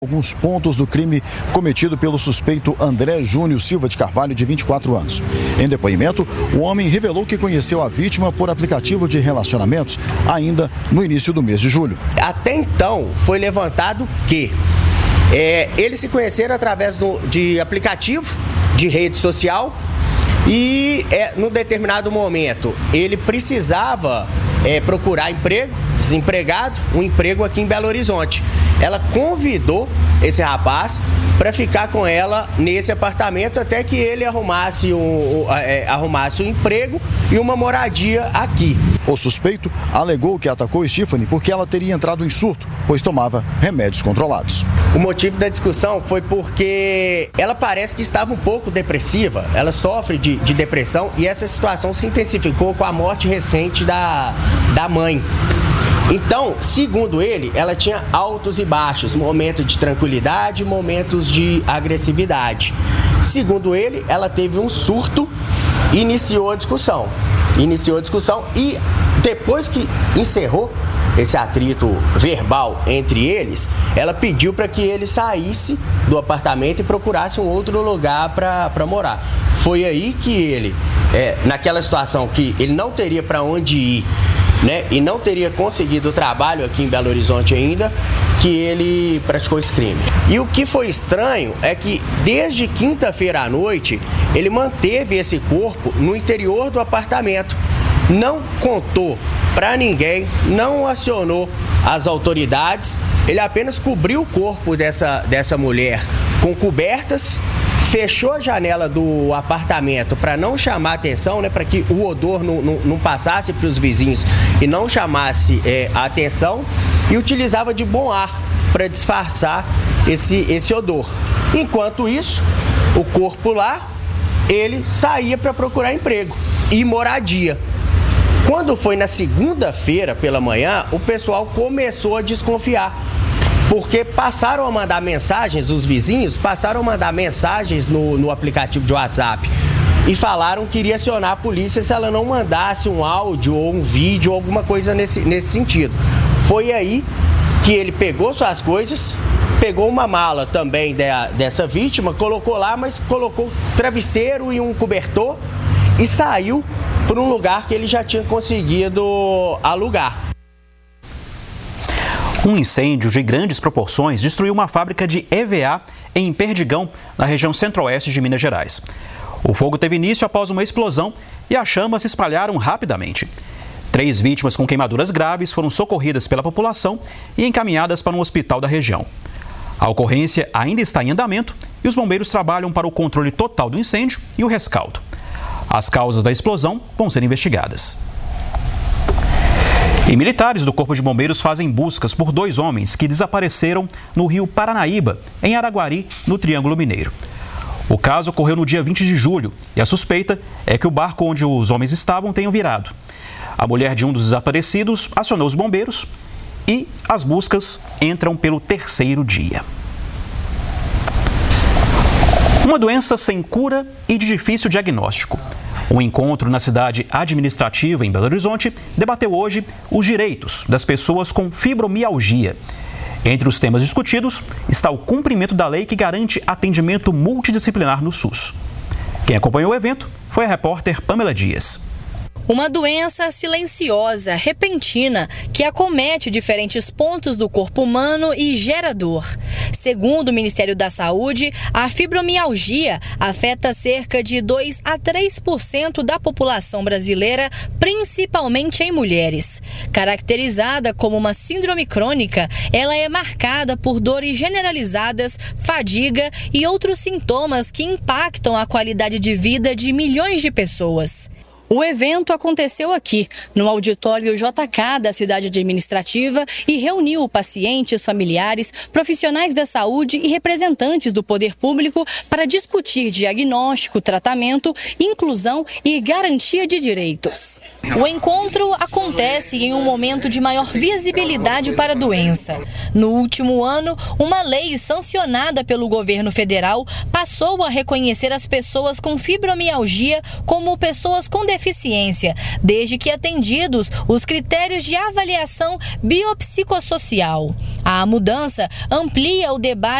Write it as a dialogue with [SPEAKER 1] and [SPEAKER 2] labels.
[SPEAKER 1] Alguns pontos do crime cometido pelo suspeito André Júnior Silva de Carvalho, de 24 anos. Em depoimento, o homem revelou que conheceu a vítima por aplicativo de relacionamentos ainda no início do mês de julho.
[SPEAKER 2] Até então, foi levantado que eles se conheceram através de aplicativo de rede social e, num determinado momento, ele precisava procurar emprego, desempregado, um emprego aqui em Belo Horizonte. Ela convidou esse rapaz para ficar com ela nesse apartamento até que ele arrumasse um emprego e uma moradia aqui.
[SPEAKER 1] O suspeito alegou que atacou Stephanie porque ela teria entrado em surto, pois tomava remédios controlados.
[SPEAKER 2] O motivo da discussão foi porque ela parece que estava um pouco depressiva, ela sofre de depressão e essa situação se intensificou com a morte recente da mãe. Então, segundo ele, ela tinha altos e baixos, momentos de tranquilidade, momentos de agressividade. Segundo ele, ela teve um surto e iniciou a discussão e depois que encerrou esse atrito verbal entre eles, ela pediu para que ele saísse do apartamento e procurasse um outro lugar para morar. Foi aí que ele, naquela situação que ele não teria para onde ir, né, e não teria conseguido trabalho aqui em Belo Horizonte ainda, que ele praticou esse crime. E o que foi estranho é que desde quinta-feira à noite ele manteve esse corpo no interior do apartamento, não contou para ninguém, não acionou as autoridades, ele apenas cobriu o corpo dessa mulher com cobertas, fechou a janela do apartamento para não chamar atenção, né, para que o odor não passasse para os vizinhos e não chamasse a atenção, e utilizava de bom ar para disfarçar esse odor. Enquanto isso, o corpo lá, ele saía para procurar emprego e moradia. Quando foi na segunda-feira pela manhã, o pessoal começou a desconfiar, porque passaram a mandar mensagens, os vizinhos passaram a mandar mensagens no aplicativo de WhatsApp e falaram que iria acionar a polícia se ela não mandasse um áudio ou um vídeo ou alguma coisa nesse sentido. Foi aí que ele pegou suas coisas, pegou uma mala também dessa vítima, colocou lá, mas colocou travesseiro e um cobertor e saiu para um lugar que ele já tinha conseguido alugar.
[SPEAKER 3] Um incêndio de grandes proporções destruiu uma fábrica de EVA em Perdigão, na região centro-oeste de Minas Gerais. O fogo teve início após uma explosão e as chamas se espalharam rapidamente. 3 vítimas com queimaduras graves foram socorridas pela população e encaminhadas para um hospital da região. A ocorrência ainda está em andamento e os bombeiros trabalham para o controle total do incêndio e o rescaldo. As causas da explosão vão ser investigadas. E militares do Corpo de Bombeiros fazem buscas por 2 homens que desapareceram no rio Paranaíba, em Araguari, no Triângulo Mineiro. O caso ocorreu no dia 20 de julho e a suspeita é que o barco onde os homens estavam tenha virado. A mulher de um dos desaparecidos acionou os bombeiros e as buscas entram pelo 3º dia. Uma doença sem cura e de difícil diagnóstico. Um encontro na cidade administrativa em Belo Horizonte debateu hoje os direitos das pessoas com fibromialgia. Entre os temas discutidos está o cumprimento da lei que garante atendimento multidisciplinar no SUS. Quem acompanhou o evento foi a repórter Pamela Dias.
[SPEAKER 4] Uma doença silenciosa, repentina, que acomete diferentes pontos do corpo humano e gera dor. Segundo o Ministério da Saúde, a fibromialgia afeta cerca de 2 a 3% da população brasileira, principalmente em mulheres. Caracterizada como uma síndrome crônica, ela é marcada por dores generalizadas, fadiga e outros sintomas que impactam a qualidade de vida de milhões de pessoas. O evento aconteceu aqui, no auditório JK da cidade administrativa e reuniu pacientes, familiares, profissionais da saúde e representantes do poder público para discutir diagnóstico, tratamento, inclusão e garantia de direitos. O encontro acontece em um momento de maior visibilidade para a doença. No último ano, uma lei sancionada pelo governo federal passou a reconhecer as pessoas com fibromialgia como pessoas com deficiência deficiência, desde que atendidos os critérios de avaliação biopsicossocial. A mudança amplia o debate